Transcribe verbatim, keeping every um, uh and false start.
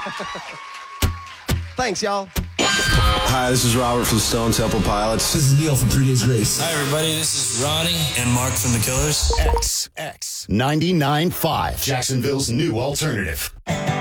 Thanks, y'all. Hi, this is Robert from Stone Temple Pilots. This is Neil from Three Days Grace. Hi, everybody. This is Ronnie and Mark from The Killers. X X ninety-nine point five, Jacksonville's new alternative.